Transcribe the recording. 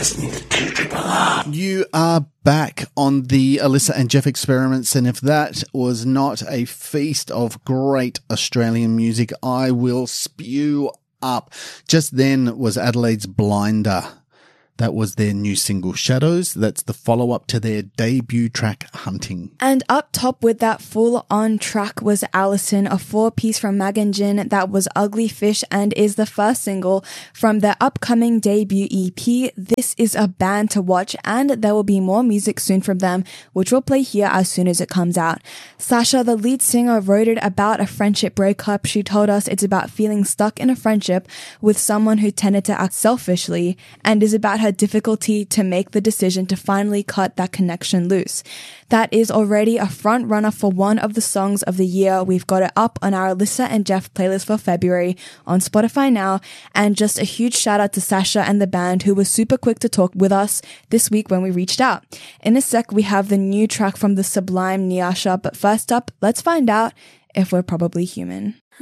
listening to 2 Triple R. You are back on the Alyssa and Jeff experiments, and if that was not a feast of great Australian music, I will spew up. Just then was Adelaide's Blinder. That was their new single, Shadows. That's the follow-up to their debut track, Hunting. And up top with that full-on track was Allison, a 4-piece from Mag and Gin that was Ugly Fish and is the first single from their upcoming debut EP. This is a band to watch, and there will be more music soon from them, which we'll play here as soon as it comes out. Sasha, the lead singer, wrote it about a friendship breakup. She told us it's about feeling stuck in a friendship with someone who tended to act selfishly, and is about her difficulty to make the decision to finally cut that connection loose. That is already a front runner for one of the songs of the year. We've got it up on our Alyssa and Jeff playlist for February on Spotify now. And just a huge shout out to Sasha and the band, who was super quick to talk with us this week when we reached out. In a sec, we have the new track from the sublime Nyasha, but first up, let's find out if we're probably human.